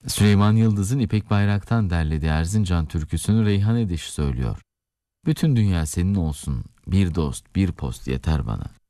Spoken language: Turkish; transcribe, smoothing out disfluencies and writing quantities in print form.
Süleyman Yıldız'ın İpek Bayrak'tan derlediği Erzincan türküsünü Reyhan Edeş söylüyor. Bütün dünya senin olsun, bir dost, bir post yeter bana.